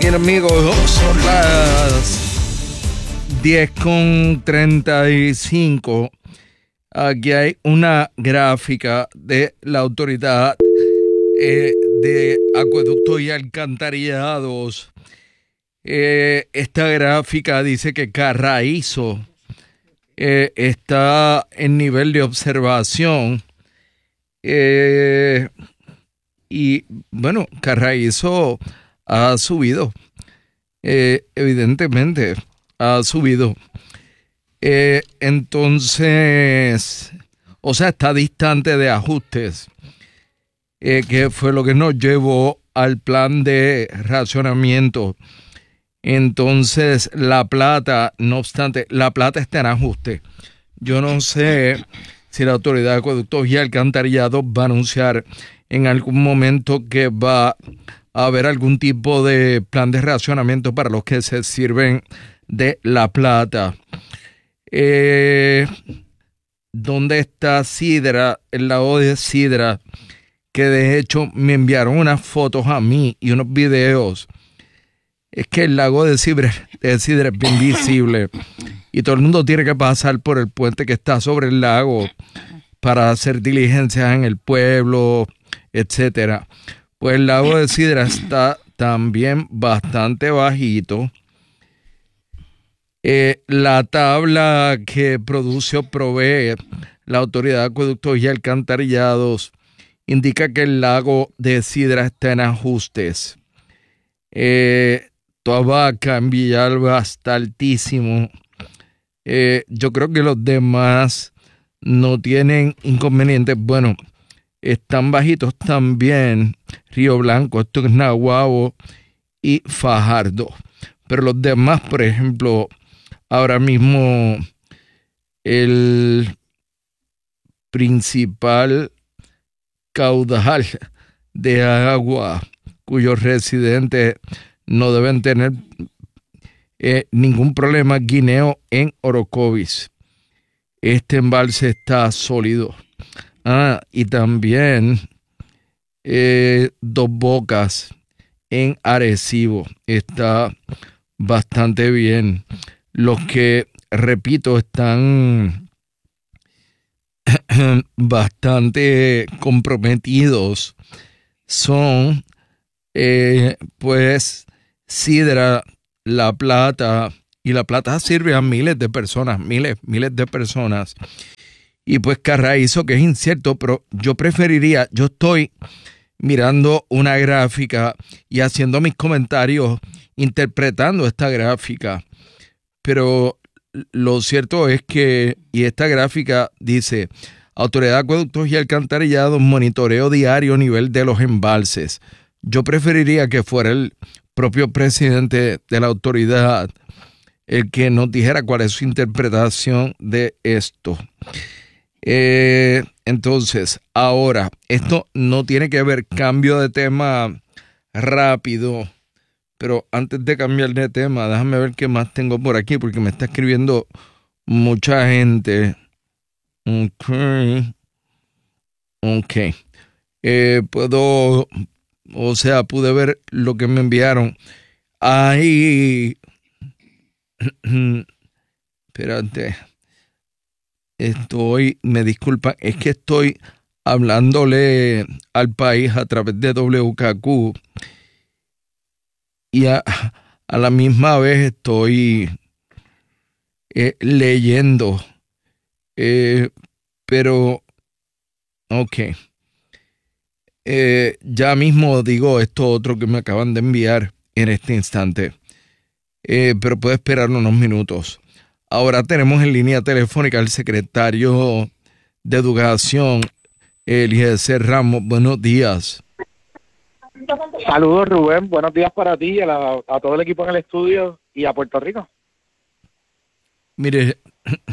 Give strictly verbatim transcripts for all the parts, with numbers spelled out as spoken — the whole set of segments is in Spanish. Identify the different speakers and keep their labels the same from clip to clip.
Speaker 1: Bien, amigos, son las diez con treinta y cinco. Aquí hay una gráfica de la autoridad eh, de acueductos y alcantarillados. Eh, esta gráfica dice que Carraízo eh, está en nivel de observación. Eh, y bueno, Carraízo ha subido. Eh, evidentemente ha subido. Eh, entonces, o sea, está distante de ajustes, eh, que fue lo que nos llevó al plan de racionamiento. Entonces, La Plata, no obstante, La Plata está en ajuste. Yo no sé si la Autoridad de Acueductos y Alcantarillados va a anunciar en algún momento que va a haber algún tipo de plan de racionamiento para los que se sirven de La Plata. Eh, ¿Dónde está Sidra? El lago de Sidra, que de hecho me enviaron unas fotos a mí y unos videos. Es que el lago de Sidra, de Sidra es bien visible y todo el mundo tiene que pasar por el puente que está sobre el lago para hacer diligencias en el pueblo, etcétera. Pues el lago de Sidra está también bastante bajito. Eh, la tabla que produce o provee la Autoridad de Acueductos y Alcantarillados indica que el lago de Sidra está en ajustes. Eh, Toabaca, en Villalba, está altísimo. Eh, yo creo que los demás no tienen inconvenientes. Bueno, están bajitos también Río Blanco, esto es Naguabo y Fajardo. Pero los demás, por ejemplo, ahora mismo el principal caudal de agua cuyos residentes no deben tener eh, ningún problema, Guineo en Orocovis. Este embalse está sólido. Ah, y también eh, Dos Bocas en Arecibo está bastante bien. Los que, repito, están bastante comprometidos son eh, pues Sidra, La Plata, y La Plata sirve a miles de personas, miles, miles de personas. Y pues Carraízo, que es incierto, pero yo preferiría, yo estoy mirando una gráfica y haciendo mis comentarios, interpretando esta gráfica. Pero lo cierto es que, y esta gráfica dice, Autoridad de Acueductos y Alcantarillados, monitoreo diario nivel de los embalses. Yo preferiría que fuera el propio presidente de la autoridad el que nos dijera cuál es su interpretación de esto. Eh, entonces, ahora, esto no tiene que ver, cambio de tema rápido, pero antes de cambiar de tema, déjame ver qué más tengo por aquí, porque me está escribiendo mucha gente. Ok. Ok. Eh, puedo, o sea, pude ver lo que me enviaron. Ay, espérate. Estoy, me disculpan, es que estoy hablándole al país a través de W K Q y a, a la misma vez estoy eh, leyendo, eh, pero, ok, eh, ya mismo digo esto otro que me acaban de enviar en este instante, eh, pero puede esperar unos minutos. Ahora tenemos en línea telefónica al secretario de Educación, Eliezer Ramos. Buenos días.
Speaker 2: Saludos, Rubén. Buenos días para ti y a, la, a todo el equipo en el estudio y a Puerto Rico.
Speaker 1: Mire,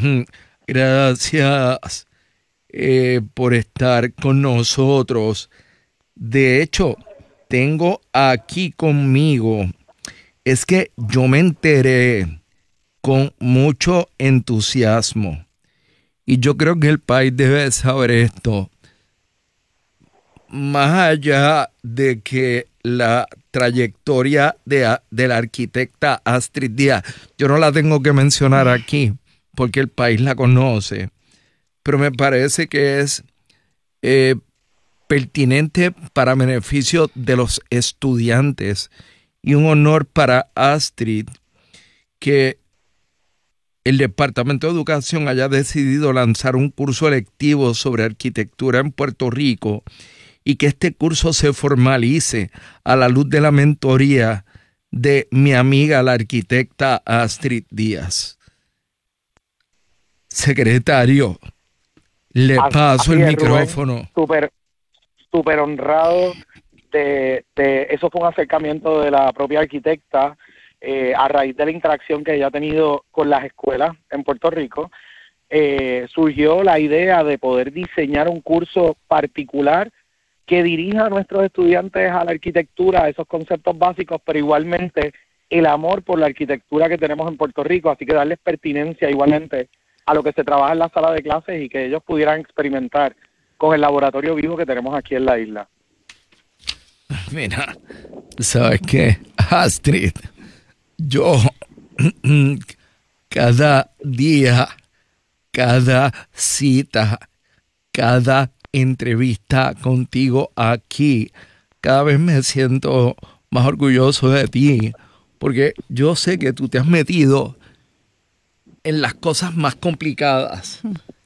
Speaker 1: gracias eh, por estar con nosotros. De hecho, tengo aquí conmigo, es que yo me enteré con mucho entusiasmo. Y yo creo que el país debe saber esto. Más allá de que la trayectoria de, de la arquitecta Astrid Díaz. Yo no la tengo que mencionar aquí porque el país la conoce, pero me parece que es eh, pertinente para beneficio de los estudiantes y un honor para Astrid que el Departamento de Educación haya decidido lanzar un curso electivo sobre arquitectura en Puerto Rico y que este curso se formalice a la luz de la mentoría de mi amiga la arquitecta Astrid Díaz. Secretario, le
Speaker 2: Así
Speaker 1: paso el
Speaker 2: es,
Speaker 1: micrófono.
Speaker 2: Súper, súper honrado. De, de, eso fue un acercamiento de la propia arquitecta eh, a raíz de la interacción que ella ha tenido con las escuelas en Puerto Rico. Eh, surgió la idea de poder diseñar un curso particular que dirija a nuestros estudiantes a la arquitectura, a esos conceptos básicos, pero igualmente el amor por la arquitectura que tenemos en Puerto Rico, así que darles pertinencia igualmente a lo que se trabaja en la sala de clases y que ellos pudieran experimentar con el laboratorio vivo que tenemos aquí en la isla.
Speaker 1: Mira, ¿sabes qué, Astrid? Yo cada día, cada cita, cada entrevista contigo aquí, cada vez me siento más orgulloso de ti, porque yo sé que tú te has metido en las cosas más complicadas,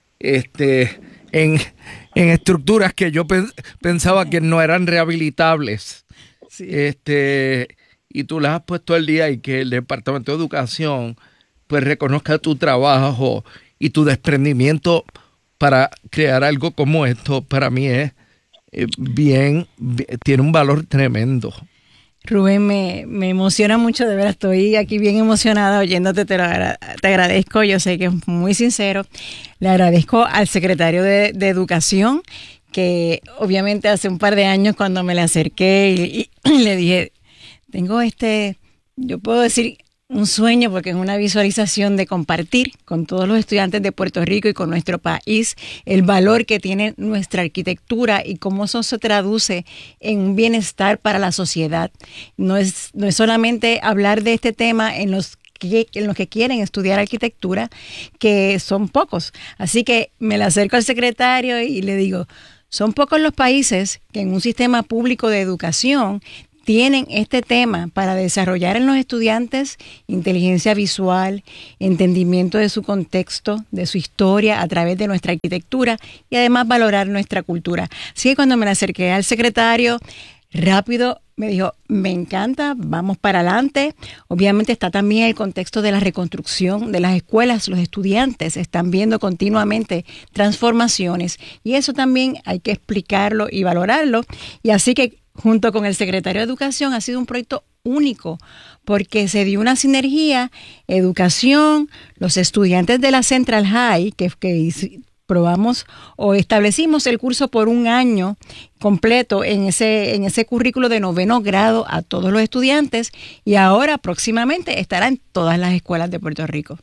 Speaker 1: este, en, en estructuras que yo pe- pensaba que no eran rehabilitables, sí. este, y tú las has puesto al día y que el Departamento de Educación pues reconozca tu trabajo y tu desprendimiento para crear algo como esto, para mí es eh, bien, bien, tiene un valor tremendo.
Speaker 3: Rubén, me, me emociona mucho, de verdad, estoy aquí bien emocionada oyéndote, te, lo agra- te agradezco, yo sé que es muy sincero, le agradezco al secretario de, de Educación, que obviamente hace un par de años cuando me le acerqué y, y le dije, tengo este, yo puedo decir un sueño porque es una visualización de compartir con todos los estudiantes de Puerto Rico y con nuestro país el valor que tiene nuestra arquitectura y cómo eso se traduce en un bienestar para la sociedad. No es, no es solamente hablar de este tema en los que, en los que quieren estudiar arquitectura, que son pocos. Así que me le acerco al secretario y le digo, son pocos los países que en un sistema público de educación tienen este tema para desarrollar en los estudiantes inteligencia visual, entendimiento de su contexto, de su historia a través de nuestra arquitectura y además valorar nuestra cultura. Así que cuando me acerqué al secretario, rápido me dijo, me encanta, vamos para adelante. Obviamente está también el contexto de la reconstrucción de las escuelas. Los estudiantes están viendo continuamente transformaciones y eso también hay que explicarlo y valorarlo. Y así que junto con el secretario de Educación ha sido un proyecto único porque se dio una sinergia, educación, los estudiantes de la Central High, que, que probamos o establecimos el curso por un año completo en ese, en ese currículo de noveno grado a todos los estudiantes y ahora próximamente estará en todas las escuelas de Puerto Rico.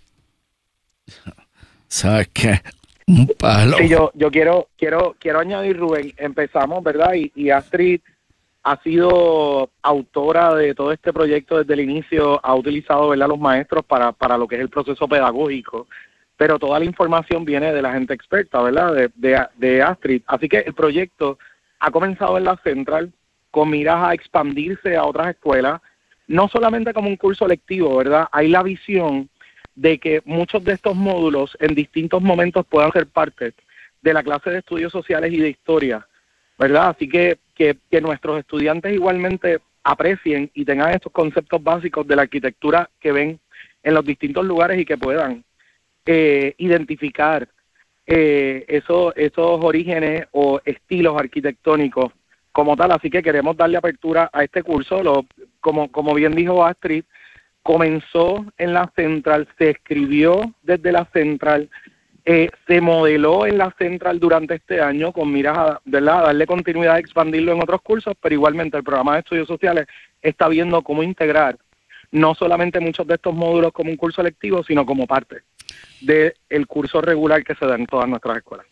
Speaker 1: ¿Sabes qué? Un palo.
Speaker 2: Sí, yo, yo quiero, quiero, quiero añadir, Rubén, empezamos, ¿verdad? Y, y Astrid ha sido autora de todo este proyecto desde el inicio, ha utilizado, ¿verdad?, los maestros para, para lo que es el proceso pedagógico, pero toda la información viene de la gente experta, ¿verdad?, de, de, de Astrid. Así que el proyecto ha comenzado en la Central con miras a expandirse a otras escuelas, no solamente como un curso lectivo, ¿verdad? Hay la visión de que muchos de estos módulos en distintos momentos puedan ser parte de la clase de estudios sociales y de historia, ¿verdad? Así que, que, que nuestros estudiantes igualmente aprecien y tengan estos conceptos básicos de la arquitectura que ven en los distintos lugares y que puedan eh, identificar eh, esos, esos orígenes o estilos arquitectónicos como tal. Así que queremos darle apertura a este curso. Lo, como, como bien dijo Astrid, comenzó en la Central, se escribió desde la Central, Eh, se modeló en la Central durante este año con miras a, ¿verdad?, a darle continuidad, a expandirlo en otros cursos, pero igualmente el programa de estudios sociales está viendo cómo integrar no solamente muchos de estos módulos como un curso lectivo, sino como parte del curso regular que se da en todas nuestras escuelas.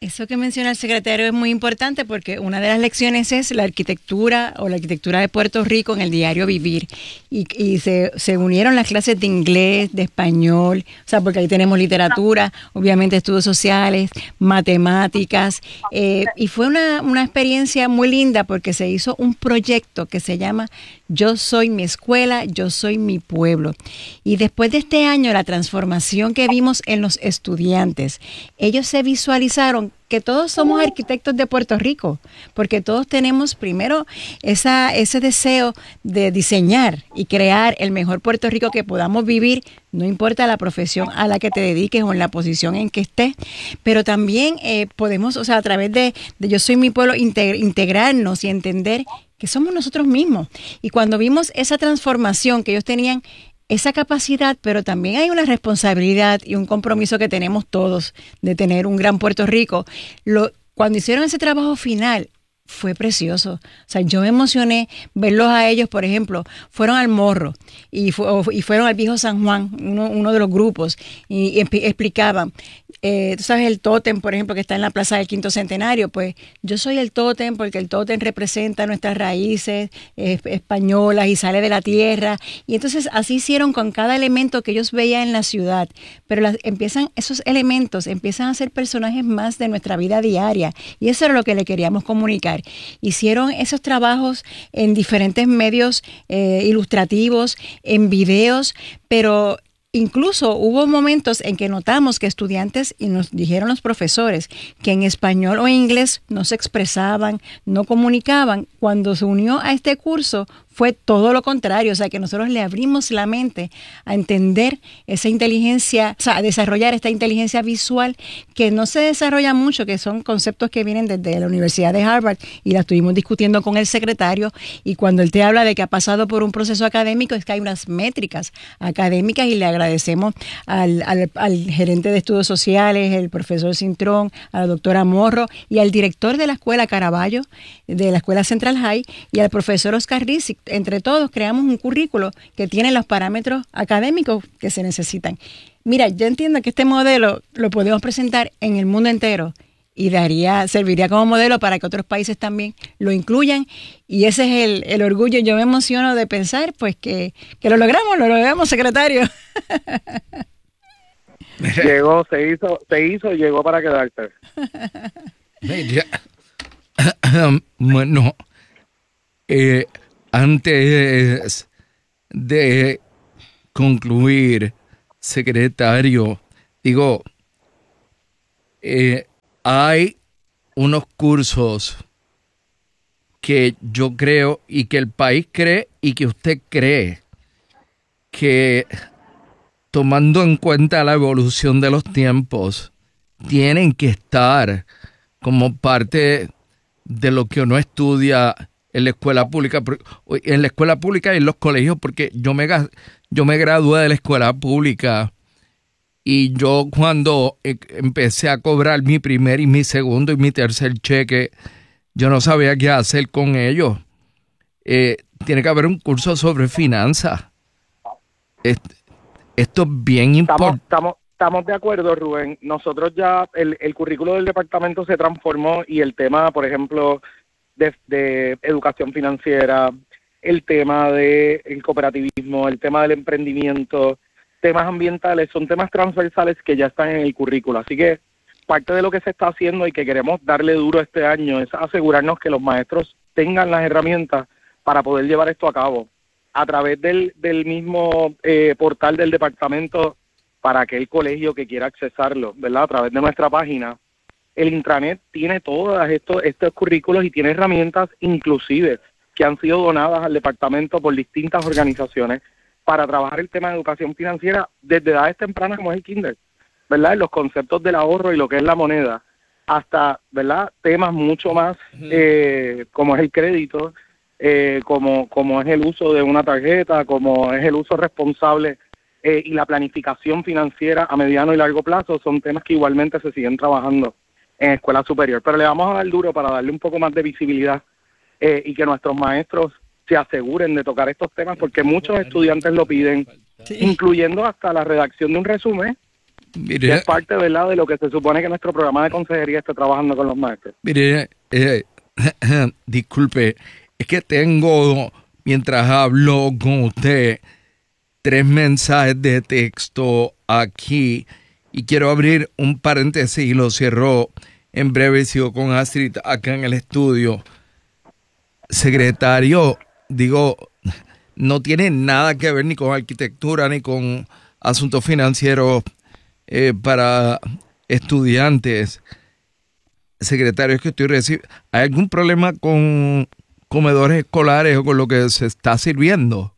Speaker 3: Eso que menciona el secretario es muy importante porque una de las lecciones es la arquitectura o la arquitectura de Puerto Rico en el diario vivir. Y, y se, se unieron las clases de inglés, de español, o sea, porque ahí tenemos literatura, obviamente estudios sociales, matemáticas. Eh, y fue una, una experiencia muy linda porque se hizo un proyecto que se llama Yo soy mi escuela, yo soy mi pueblo. Y después de este año, la transformación que vimos en los estudiantes, ellos se visualizaron que todos somos arquitectos de Puerto Rico, porque todos tenemos primero esa, ese deseo de diseñar y crear el mejor Puerto Rico que podamos vivir, no importa la profesión a la que te dediques o en la posición en que estés, pero también eh, podemos, o sea, a través de, de Yo soy mi pueblo, integ- integrarnos y entender que somos nosotros mismos. Y cuando vimos esa transformación que ellos tenían, esa capacidad, pero también hay una responsabilidad y un compromiso que tenemos todos de tener un gran Puerto Rico. Lo, cuando hicieron ese trabajo final, fue precioso. O sea, yo me emocioné verlos a ellos, por ejemplo, fueron al Morro y, fu- y fueron al Viejo San Juan, uno, uno de los grupos, y, y expli- explicaban. Eh, tú sabes el tótem, por ejemplo, que está en la Plaza del Quinto Centenario, pues yo soy el tótem porque el tótem representa nuestras raíces eh, españolas y sale de la tierra. Y entonces así hicieron con cada elemento que ellos veían en la ciudad. Pero las, empiezan, esos elementos empiezan a ser personajes más de nuestra vida diaria. Y eso era lo que le queríamos comunicar. Hicieron esos trabajos en diferentes medios eh, ilustrativos, en videos, pero incluso hubo momentos en que notamos que estudiantes, y nos dijeron los profesores, que en español o en inglés no se expresaban, no comunicaban. Cuando se unió a este curso fue todo lo contrario, o sea que nosotros le abrimos la mente a entender esa inteligencia, o sea, a desarrollar esta inteligencia visual que no se desarrolla mucho, que son conceptos que vienen desde la Universidad de Harvard y la estuvimos discutiendo con el secretario, y cuando él te habla de que ha pasado por un proceso académico es que hay unas métricas académicas y le agradecemos al, al, al gerente de estudios sociales, el profesor Cintrón, a la doctora Morro y al director de la escuela Caraballo, de la escuela Central High, y al profesor Oscar Rizzi. Entre todos creamos un currículo que tiene los parámetros académicos que se necesitan. Mira, yo entiendo que este modelo lo podemos presentar en el mundo entero y daría, serviría como modelo para que otros países también lo incluyan, y ese es el, el orgullo. Yo me emociono de pensar pues que, que lo logramos, lo logramos, secretario.
Speaker 2: Llegó, se hizo, se hizo y llegó para quedarse.
Speaker 1: Mira, bueno, eh, antes de concluir, secretario, digo, eh, hay unos cursos que yo creo y que el país cree y que usted cree que, tomando en cuenta la evolución de los tiempos, tienen que estar como parte de lo que uno estudia en la escuela pública, en la escuela pública y en los colegios, porque yo me, yo me gradué de la escuela pública y yo cuando empecé a cobrar mi primer y mi segundo y mi tercer cheque, yo no sabía qué hacer con ellos. Eh, tiene que haber un curso sobre finanzas. Esto es bien importante.
Speaker 2: Estamos, estamos, estamos de acuerdo, Rubén. Nosotros ya, el, el currículo del departamento se transformó y el tema, por ejemplo, de, de educación financiera, el tema del cooperativismo, el tema del emprendimiento, temas ambientales, son temas transversales que ya están en el currículo. Así que parte de lo que se está haciendo y que queremos darle duro este año es asegurarnos que los maestros tengan las herramientas para poder llevar esto a cabo a través del, del mismo eh, portal del departamento para aquel colegio que quiera accesarlo, ¿verdad? A través de nuestra página. El intranet tiene todos estos, estos currículos y tiene herramientas inclusive que han sido donadas al departamento por distintas organizaciones para trabajar el tema de educación financiera desde edades tempranas como es el kinder, ¿verdad? Los conceptos del ahorro y lo que es la moneda, hasta, ¿verdad? Temas mucho más eh, como es el crédito, eh, como, como es el uso de una tarjeta, como es el uso responsable eh, y la planificación financiera a mediano y largo plazo, son temas que igualmente se siguen trabajando en escuela superior. Pero le vamos a dar duro para darle un poco más de visibilidad eh, y que nuestros maestros se aseguren de tocar estos temas, porque muchos estudiantes lo piden, sí, incluyendo hasta la redacción de un resumen
Speaker 1: Mire,
Speaker 2: que es parte, ¿verdad?, de lo que se supone que nuestro programa de consejería esté trabajando con los maestros.
Speaker 1: Mire, eh, disculpe, es que tengo, mientras hablo con usted, tres mensajes de texto aquí y quiero abrir un paréntesis y lo cierro en breve y sigo con Astrid acá en el estudio. Secretario, digo, no tiene nada que ver ni con arquitectura ni con asuntos financieros eh, para estudiantes. Secretario, es que estoy recibiendo... ¿Hay algún problema con comedores escolares o con lo que se está sirviendo?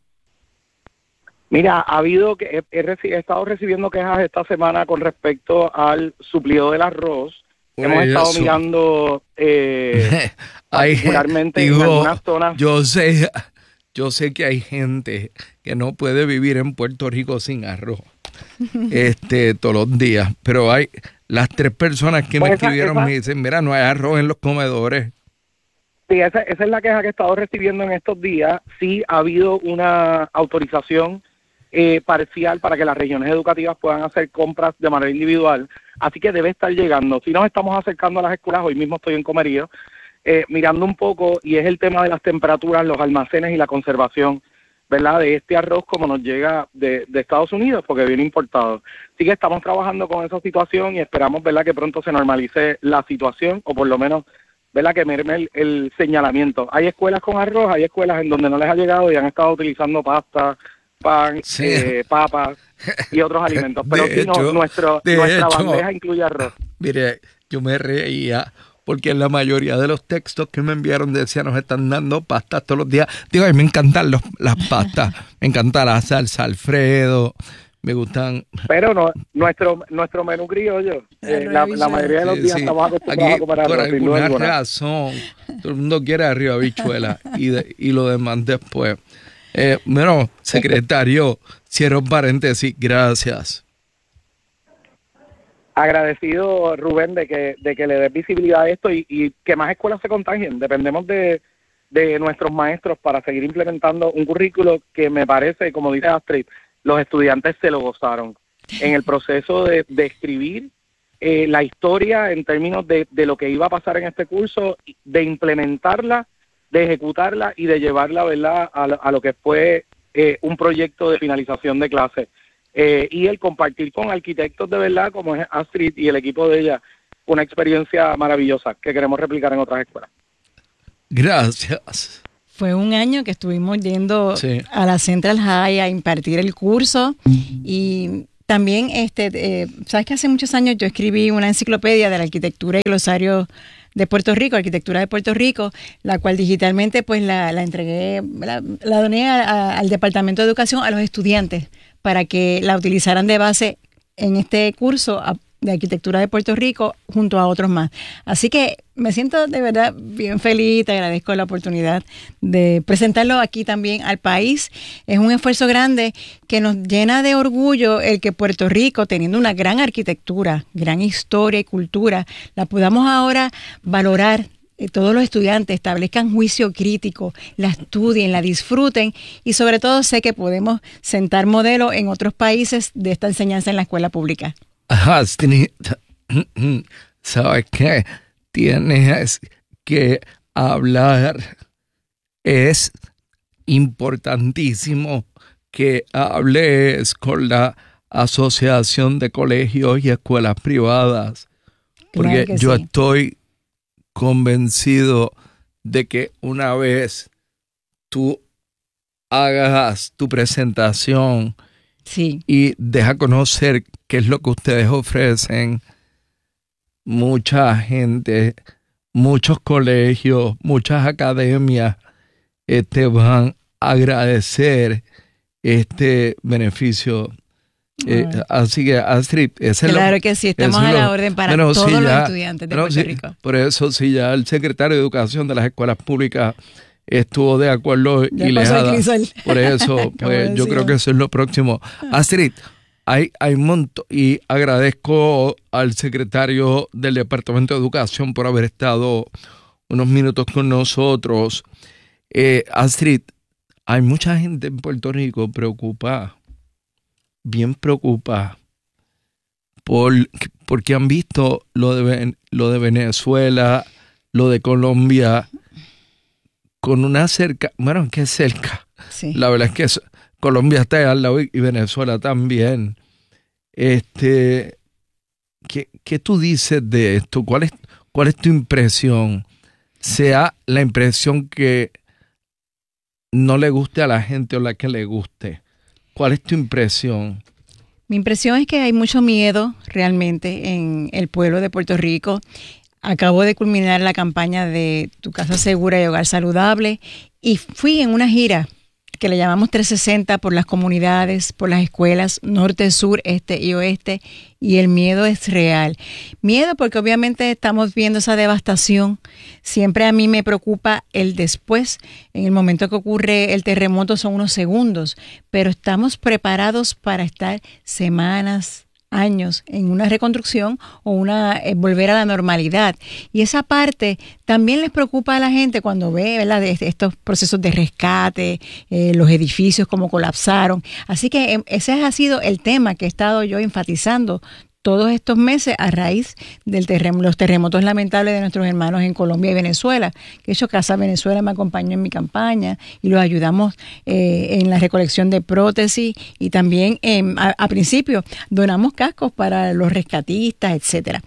Speaker 2: Mira, ha habido que he, he, reci- he estado recibiendo quejas esta semana con respecto al suplido del arroz.
Speaker 1: Pues
Speaker 2: Hemos estado
Speaker 1: eso.
Speaker 2: mirando eh,
Speaker 1: Hay,
Speaker 2: particularmente
Speaker 1: digo,
Speaker 2: en algunas zonas.
Speaker 1: Yo sé, yo sé que hay gente que no puede vivir en Puerto Rico sin arroz, este, todos los días. Pero hay las tres personas que
Speaker 2: Pues
Speaker 1: me
Speaker 2: esa-
Speaker 1: escribieron
Speaker 2: esa-
Speaker 1: me dicen, mira, no hay arroz en los comedores.
Speaker 2: Sí, esa, esa es la queja que he estado recibiendo en estos días. Sí ha habido una autorización eh, parcial para que las regiones educativas puedan hacer compras de manera individual, así que debe estar llegando. Si nos estamos acercando a las escuelas, hoy mismo estoy en Comerío, eh, mirando un poco, y es el tema de las temperaturas, los almacenes y la conservación, ¿verdad?, de este arroz como nos llega de, de Estados Unidos, porque viene importado. Así que estamos trabajando con esa situación y esperamos, ¿verdad?, que pronto se normalice la situación, o por lo menos, ¿verdad?, que merme el, el señalamiento. Hay escuelas con arroz, hay escuelas en donde no les ha llegado y han estado utilizando pasta, pan,
Speaker 1: Sí.
Speaker 2: eh, papas y otros alimentos. Pero
Speaker 1: De
Speaker 2: sí, no,
Speaker 1: hecho,
Speaker 2: nuestro,
Speaker 1: de
Speaker 2: nuestra
Speaker 1: hecho,
Speaker 2: bandeja incluye arroz.
Speaker 1: Mire, yo me reía porque en la mayoría de los textos que me enviaron decía nos están dando pastas todos los días. Digo, a mí me encantan los, las pastas, me encanta la salsa Alfredo, me gustan.
Speaker 2: Pero no, nuestro nuestro menú criollo, eh, la, la mayoría de los
Speaker 1: Sí,
Speaker 2: días
Speaker 1: sí.
Speaker 2: estamos acostumbrados
Speaker 1: Aquí,
Speaker 2: a comer
Speaker 1: por
Speaker 2: arroz, sin duda
Speaker 1: alguna
Speaker 2: alguna.
Speaker 1: razón, todo el mundo quiere arriba habichuela y, de, y lo demás después. Eh, bueno, secretario, cierro paréntesis, gracias.
Speaker 2: Agradecido, Rubén, de que de que le des visibilidad a esto y, y que más escuelas se contagien. Dependemos de, de nuestros maestros para seguir implementando un currículo que me parece, como dice Astrid, los estudiantes se lo gozaron en el proceso de, de escribir eh, la historia en términos de, de lo que iba a pasar en este curso, de implementarla, de ejecutarla y de llevarla, ¿verdad?, a, lo- a lo que fue eh, un proyecto de finalización de clase. Eh, y el compartir con arquitectos de verdad, como es Astrid y el equipo de ella, una experiencia maravillosa que queremos replicar en otras escuelas.
Speaker 1: Gracias.
Speaker 3: Fue un año que estuvimos yendo
Speaker 1: Sí.
Speaker 3: a la Central High a impartir el curso y también, este, eh, sabes que hace muchos años yo escribí una enciclopedia de la arquitectura y glosario de Puerto Rico, arquitectura de Puerto Rico, la cual digitalmente pues la, la entregué, la, la doné a- a- al Departamento de Educación a los estudiantes para que la utilizaran de base en este curso a- de arquitectura de Puerto Rico junto a otros más. Así que me siento de verdad bien feliz, te agradezco la oportunidad de presentarlo aquí también al país. Es un esfuerzo grande que nos llena de orgullo el que Puerto Rico, teniendo una gran arquitectura, gran historia y cultura, la podamos ahora valorar. eh, Todos los estudiantes establezcan juicio crítico, la estudien, la disfruten y sobre todo sé que podemos sentar modelo en otros países de esta enseñanza en la escuela pública.
Speaker 1: Astrid, ¿sabes qué? Tienes que hablar. Es importantísimo que hables con la Asociación de Colegios y Escuelas Privadas, porque
Speaker 3: Claro que
Speaker 1: yo
Speaker 3: sí.
Speaker 1: estoy convencido de que una vez tú hagas tu presentación
Speaker 3: Sí.
Speaker 1: y deja conocer qué es lo que ustedes ofrecen, mucha gente, muchos colegios, muchas academias eh, te van a agradecer este beneficio. Eh,
Speaker 3: Ay.
Speaker 1: así que, Astrid, ese
Speaker 3: Claro
Speaker 1: es lo,
Speaker 3: que sí, estamos
Speaker 1: eso
Speaker 3: a
Speaker 1: es
Speaker 3: la
Speaker 1: lo-
Speaker 3: orden para
Speaker 1: bueno,
Speaker 3: todos
Speaker 1: si
Speaker 3: los
Speaker 1: ya-
Speaker 3: estudiantes de
Speaker 1: bueno,
Speaker 3: Puerto
Speaker 1: si-
Speaker 3: Rico.
Speaker 1: Por eso, si ya el secretario de Educación de las escuelas públicas estuvo de acuerdo
Speaker 3: Ya
Speaker 1: y les
Speaker 3: pasó
Speaker 1: ha
Speaker 3: el
Speaker 1: dado-
Speaker 3: crisol.
Speaker 1: por eso,
Speaker 3: Como
Speaker 1: pues yo
Speaker 3: decía.
Speaker 1: creo que eso es lo próximo. Astrid, hay, hay un montón, y agradezco al secretario del Departamento de Educación por haber estado unos minutos con nosotros. Eh, Astrid, hay mucha gente en Puerto Rico preocupada, bien preocupada, por, porque han visto lo de, lo de Venezuela, lo de Colombia, con una cerca, bueno, que cerca. Sí. La verdad es que es, Colombia está al lado y Venezuela también. Este, ¿qué, qué tú dices de esto? ¿Cuál es, cuál es tu impresión? Sea la impresión que no le guste a la gente o la que le guste. ¿Cuál es tu impresión?
Speaker 3: Mi impresión es que hay mucho miedo realmente en el pueblo de Puerto Rico. Acabo de culminar la campaña de Tu Casa Segura y Hogar Saludable y fui en una gira que le llamamos trescientos sesenta por las comunidades, por las escuelas, norte, sur, este y oeste, y el miedo es real. Miedo porque obviamente estamos viendo esa devastación. Siempre a mí me preocupa el después. En el momento que ocurre el terremoto son unos segundos, pero estamos preparados para estar semanas, años en una reconstrucción o una eh, volver a la normalidad. Y esa parte también les preocupa a la gente cuando ve, ¿verdad?, de estos procesos de rescate, eh, los edificios como colapsaron. Así que eh, ese ha sido el tema que he estado yo enfatizando todos estos meses a raíz de terrem- los terremotos lamentables de nuestros hermanos en Colombia y Venezuela. De hecho, Casa Venezuela me acompañó en mi campaña y los ayudamos eh, en la recolección de prótesis y también eh, a, a principio donamos cascos para los rescatistas, etcétera.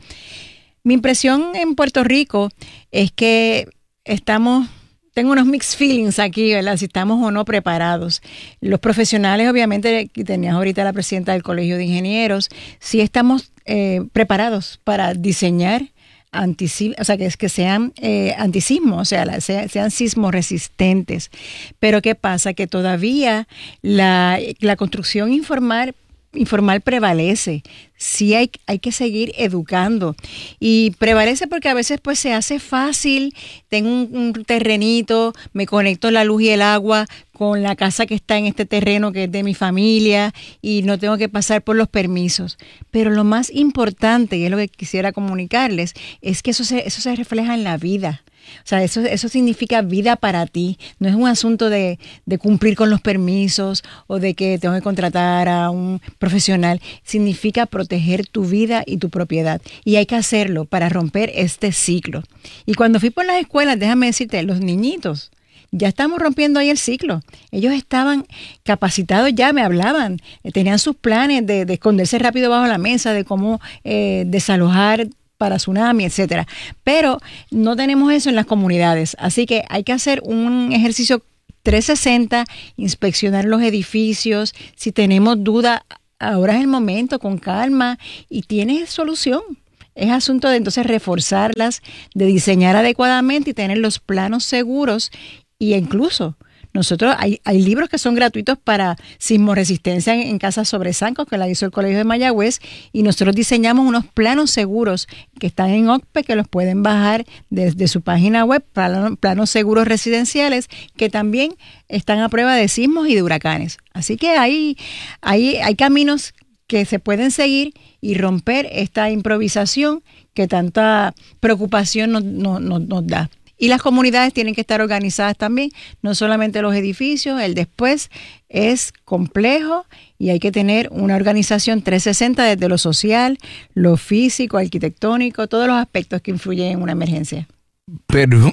Speaker 3: Mi impresión en Puerto Rico es que estamos... Tengo unos mixed feelings aquí, ¿verdad? Si estamos o no preparados. Los profesionales, obviamente, tenías ahorita la presidenta del Colegio de Ingenieros, sí estamos eh, preparados para diseñar antisismo, o sea, que, que sean eh, antisismo, o sea, la, sean, sean sismos resistentes. Pero ¿qué pasa? Que todavía la, la construcción informal informal prevalece. Sí hay, hay que seguir educando y prevalece porque a veces pues se hace fácil, tengo un, un terrenito, me conecto la luz y el agua con la casa que está en este terreno que es de mi familia y no tengo que pasar por los permisos. Pero lo más importante, y es lo que quisiera comunicarles, es que eso se, eso se refleja en la vida. O sea, eso, eso significa vida para ti. No es un asunto de, de cumplir con los permisos o de que tengo que contratar a un profesional. Significa proteger tu vida y tu propiedad. Y hay que hacerlo para romper este ciclo. Y cuando fui por las escuelas, déjame decirte, los niñitos, ya estamos rompiendo ahí el ciclo. Ellos estaban capacitados ya, me hablaban, tenían sus planes de, de esconderse rápido bajo la mesa, de cómo eh, desalojar para tsunami, etcétera. Pero no tenemos eso en las comunidades. Así que hay que hacer un ejercicio trescientos sesenta, inspeccionar los edificios. Si tenemos duda, ahora es el momento, con calma, y tienes solución. Es asunto de entonces reforzarlas, de diseñar adecuadamente y tener los planos seguros. Y incluso nosotros, hay, hay libros que son gratuitos para sismoresistencia en, en casas sobre zancos, que la hizo el Colegio de Mayagüez, y nosotros diseñamos unos planos seguros que están en O C P E, que los pueden bajar desde su página web, planos, planos seguros residenciales, que también están a prueba de sismos y de huracanes. Así que hay, hay, hay caminos que se pueden seguir y romper esta improvisación que tanta preocupación nos, nos, nos, nos da. Y las comunidades tienen que estar organizadas también, no solamente los edificios, el después es complejo y hay que tener una organización trescientos sesenta desde lo social, lo físico, arquitectónico, todos los aspectos que influyen en una emergencia.
Speaker 1: Pero,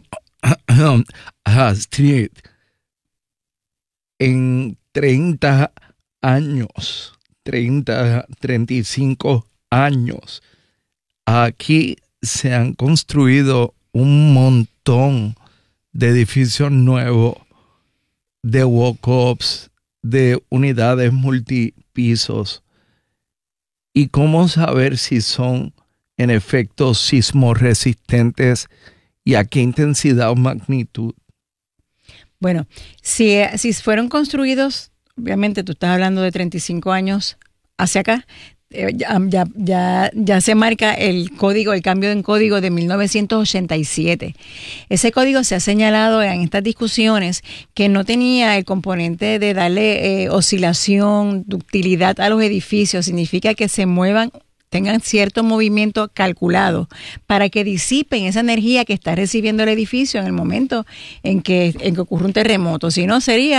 Speaker 1: Astrid, en treinta años, treinta, treinta y cinco años, aquí se han construido un montón de edificios nuevos, de walk-ups, de unidades multipisos. ¿Y cómo saber si son en efecto sismorresistentes y a qué intensidad o magnitud?
Speaker 3: Bueno, si, si fueron construidos, obviamente tú estás hablando de treinta y cinco años hacia acá, Ya, ya, ya, ya se marca el código, el cambio en código de mil novecientos ochenta y siete. Ese código se ha señalado en estas discusiones que no tenía el componente de darle eh, oscilación, ductilidad a los edificios. Significa que se muevan, tengan cierto movimiento calculado para que disipen esa energía que está recibiendo el edificio en el momento en que, en que ocurre un terremoto. Si no, sería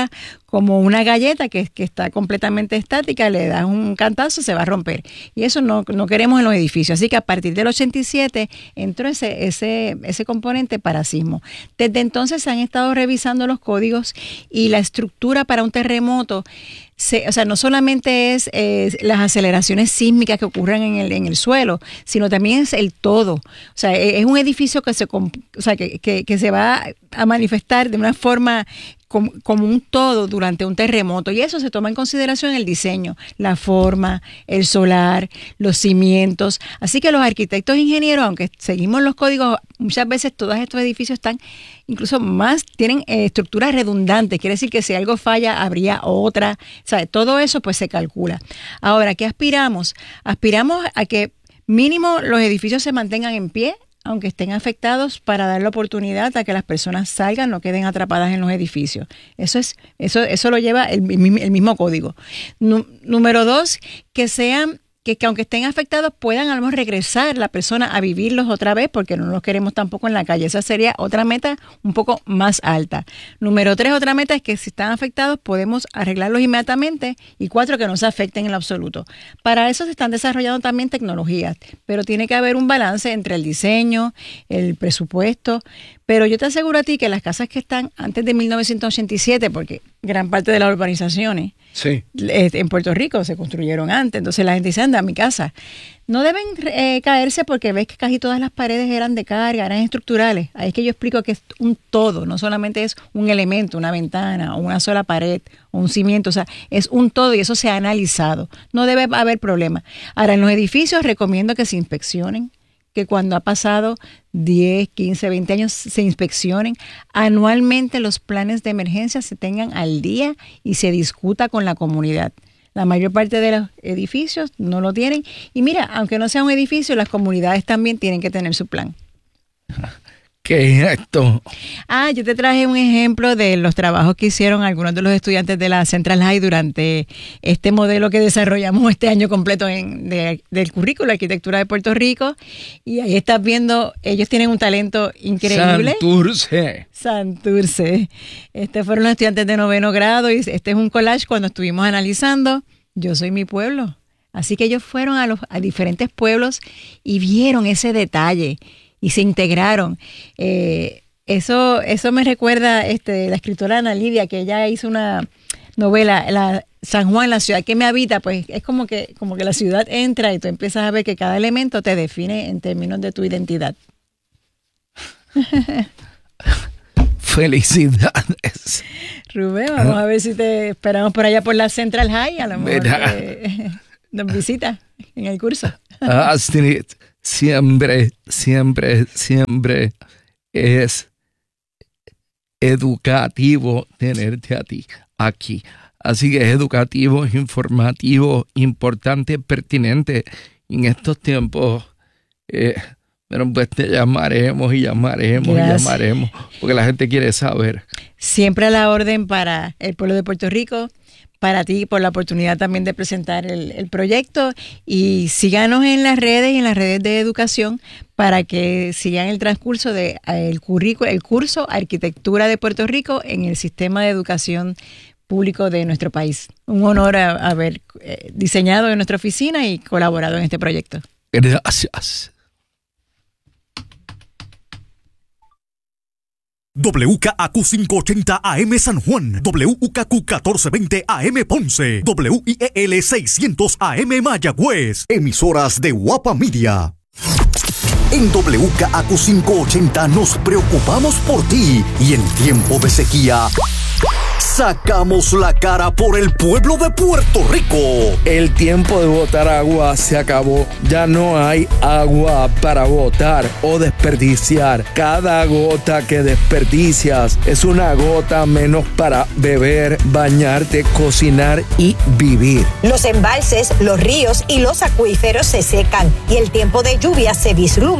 Speaker 3: como una galleta que, que está completamente estática, le das un cantazo, se va a romper. Y eso no, no queremos en los edificios. Así que a partir del ochenta y siete entró ese, ese, ese componente para sismo. Desde entonces se han estado revisando los códigos y la estructura para un terremoto. Se, o sea, no solamente es eh, las aceleraciones sísmicas que ocurren en el, en el suelo, sino también es el todo. O sea, es un edificio que se, o sea, que, que, que se va a manifestar de una forma como, como un todo durante un terremoto, y eso se toma en consideración en el diseño, la forma, el solar, los cimientos. Así que los arquitectos e ingenieros, aunque seguimos los códigos, muchas veces todos estos edificios están incluso más, tienen eh, estructuras redundantes, quiere decir que si algo falla habría otra, o sea, todo eso pues se calcula. Ahora, ¿qué aspiramos? Aspiramos a que mínimo los edificios se mantengan en pie, aunque estén afectados, para dar la oportunidad a que las personas salgan, no queden atrapadas en los edificios. Eso es, eso, eso lo lleva el, el mismo código. Nú, número dos, que sean Que, que aunque estén afectados puedan a lo mejor regresar la persona a vivirlos otra vez, porque no los queremos tampoco en la calle. Esa sería otra meta un poco más alta. Número tres, otra meta es que si están afectados podemos arreglarlos inmediatamente. Y cuatro, que no se afecten en lo absoluto. Para eso se están desarrollando también tecnologías, pero tiene que haber un balance entre el diseño, el presupuesto. Pero yo te aseguro a ti que las casas que están antes de mil novecientos ochenta y siete, porque gran parte de las urbanizaciones sí. en Puerto Rico se construyeron antes, entonces la gente dice, anda a mi casa. No deben eh, caerse porque ves que casi todas las paredes eran de carga, eran estructurales. Ahí es que yo explico que es un todo, no solamente es un elemento, una ventana o una sola pared o un cimiento, o sea, es un todo y eso se ha analizado. No debe haber problema. Ahora, en los edificios recomiendo que se inspeccionen, que cuando ha pasado diez, quince, veinte años se inspeccionen. Anualmente los planes de emergencia se tengan al día y se discuta con la comunidad. La mayor parte de los edificios no lo tienen. Y mira, aunque no sea un edificio, las comunidades también tienen que tener su plan.
Speaker 1: ¿Qué es esto?
Speaker 3: Ah, yo te traje un ejemplo de los trabajos que hicieron algunos de los estudiantes de la Central High durante este modelo que desarrollamos este año completo en, de, del currículo de Arquitectura de Puerto Rico. Y ahí estás viendo, ellos tienen un talento increíble.
Speaker 1: Santurce.
Speaker 3: Santurce. Este fueron los estudiantes de noveno grado y este es un collage cuando estuvimos analizando Yo soy mi pueblo. Así que ellos fueron a los a diferentes pueblos y vieron ese detalle y se integraron. Eh, eso, eso me recuerda este, la escritora Ana Lidia, que ella hizo una novela, la San Juan, la ciudad que me habita, pues es como que, como que la ciudad entra y tú empiezas a ver que cada elemento te define en términos de tu identidad.
Speaker 1: Felicidades.
Speaker 3: Rubén, vamos a ver si te esperamos por allá por la Central High, a lo mejor te, nos visita en el curso.
Speaker 1: Astrid, siempre, siempre, siempre es educativo tenerte a ti aquí. Así que es educativo, es informativo, importante, pertinente. En estos tiempos, eh, pero pues te llamaremos y llamaremos Gracias. y llamaremos, porque la gente quiere saber.
Speaker 3: Siempre a la orden para el pueblo de Puerto Rico, para ti por la oportunidad también de presentar el, el proyecto, y síganos en las redes y en las redes de educación para que sigan el transcurso del de, currículo, el curso Arquitectura de Puerto Rico en el sistema de educación público de nuestro país. Un honor a, a haber eh, diseñado en nuestra oficina y colaborado en este proyecto.
Speaker 1: Gracias.
Speaker 4: W K A Q quinientos ochenta A M San Juan, W K Q catorce veinte A M Ponce, W I E L seiscientos A M Mayagüez, emisoras de Guapa Media. En W K A Q quinientos ochenta nos preocupamos por ti y en tiempo de sequía sacamos la cara por el pueblo de Puerto Rico.
Speaker 1: El tiempo de botar agua se acabó. Ya no hay agua para botar o desperdiciar. Cada gota que desperdicias es una gota menos para beber, bañarte, cocinar y vivir.
Speaker 5: Los embalses, los ríos y los acuíferos se secan y el tiempo de lluvia se vislumbra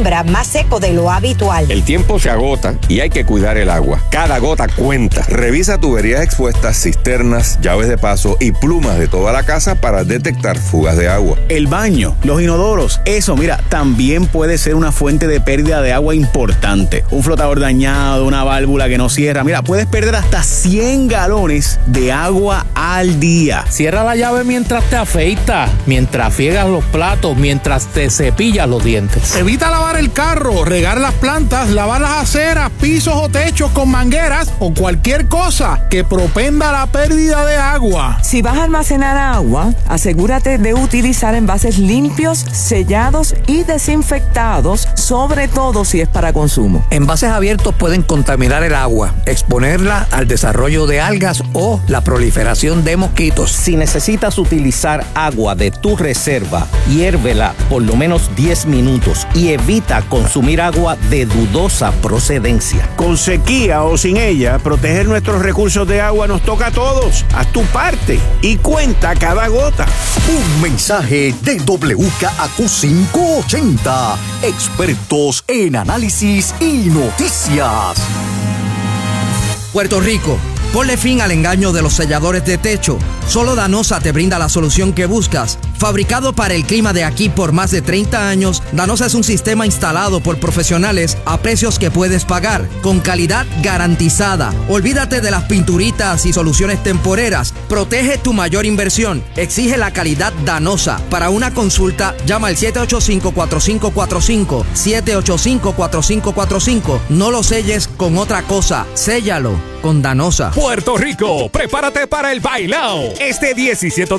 Speaker 5: siembra más seco de lo habitual.
Speaker 6: El tiempo se agota y hay que cuidar el agua. Cada gota cuenta. Revisa tuberías expuestas, cisternas, llaves de paso y plumas de toda la casa para detectar fugas de agua.
Speaker 7: El baño, los inodoros, eso, mira, también puede ser una fuente de pérdida de agua importante. Un flotador dañado, una válvula que no cierra. Mira, puedes perder hasta cien galones de agua al día.
Speaker 8: Cierra la llave mientras te afeitas, mientras friegas los platos, mientras te cepillas los dientes.
Speaker 9: Evita lavar el carro, regar las plantas, lavar las aceras, pisos o techos con mangueras o cualquier cosa que propenda la pérdida de agua.
Speaker 10: Si vas a almacenar agua, asegúrate de utilizar envases limpios, sellados y desinfectados, sobre todo si es para consumo.
Speaker 11: Envases abiertos pueden contaminar el agua, exponerla al desarrollo de algas o la proliferación de mosquitos.
Speaker 12: Si necesitas utilizar agua de tu reserva, hiérvela por lo menos diez minutos y evita consumir agua de dudosa procedencia.
Speaker 13: Con sequía o sin ella, proteger nuestros recursos de agua nos toca a todos. Haz tu parte y cuenta cada gota.
Speaker 4: Un mensaje de W K A Q quinientos ochenta, expertos en análisis y noticias.
Speaker 11: Puerto Rico, ponle fin al engaño de los selladores de techo. Solo Danosa te brinda la solución que buscas. Fabricado para el clima de aquí por más de treinta años, Danosa es un sistema instalado por profesionales a precios que puedes pagar, con calidad garantizada. Olvídate de las pinturitas y soluciones temporeras. Protege tu mayor inversión. Exige la calidad Danosa. Para una consulta, llama al siete ocho cinco, cuatro cinco cuatro cinco, siete ocho cinco, cuatro cinco cuatro cinco. No lo selles con otra cosa. Séllalo con Danosa.
Speaker 14: Puerto Rico, prepárate para el bailao. Este diecisiete